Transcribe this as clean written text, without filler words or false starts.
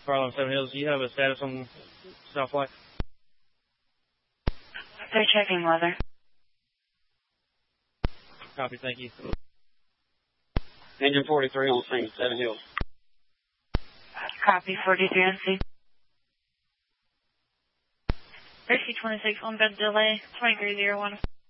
Farland, Seven Hills, do you have a status on Southlight? They're checking weather. Copy, thank you. Engine 43 on scene, Seven Hills. Copy, 43 on scene. Rescue 26, on bed delay, 2301.